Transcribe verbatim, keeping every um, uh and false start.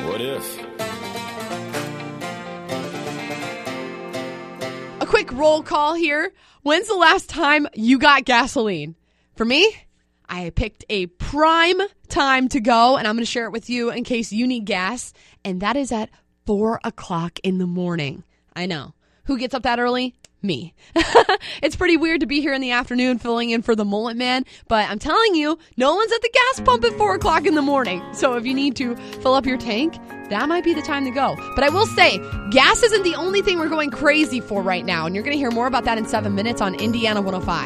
What if? A quick roll call here. When's the last time you got gasoline? For me, I picked a prime time to go, and I'm going to share it with you in case you need gas, and that is at four o'clock in the morning. I know. Who gets up that early? Me. It's pretty weird to be here in the afternoon filling in for the Mullet Man, but I'm telling you, no one's at the gas pump at four o'clock in the morning. So if you need to fill up your tank, that might be the time to go. But I will say, gas isn't the only thing we're going crazy for right now, and you're going to hear more about that in seven minutes on Indiana one oh five.